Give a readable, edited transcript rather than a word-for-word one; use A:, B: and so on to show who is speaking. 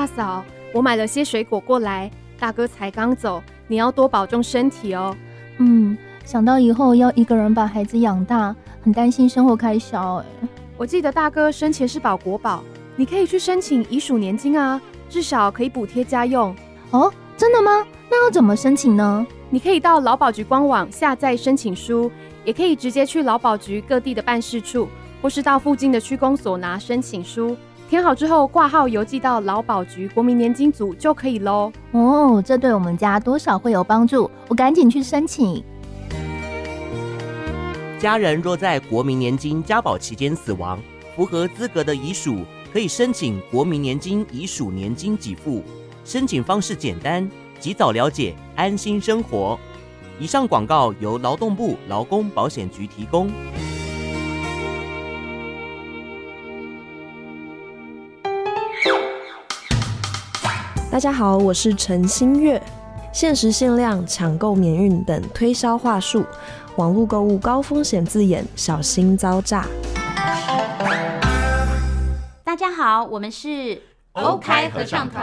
A: 大嫂，我买了些水果过来，大哥才刚走，你要多保重身体哦。
B: 想到以后要一个人把孩子养大，很担心生活开销。
A: 我记得大哥生前是保国保，你可以去申请遗属年金啊，至少可以补贴家用。
B: 哦，真的吗？那要怎么申请呢？
A: 你可以到劳保局官网下载申请书，也可以直接去劳保局各地的办事处，或是到附近的区公所拿申请书，填好之后挂号邮寄到劳保局国民年金组就可以咯。
B: 哦，这对我们家多少会有帮助，我赶紧去申请。
C: 家人若在国民年金加保期间死亡，符合资格的遗属可以申请国民年金遗属年金给付，申请方式简单，及早了解，安心生活。以上广告由劳动部劳工保险局提供。
D: 大家好，我是陈新月。限时限量、抢购免运等推销话术，网络购物高风险字眼，小心遭诈。
E: 大家好，我们是
F: 欧开合唱团。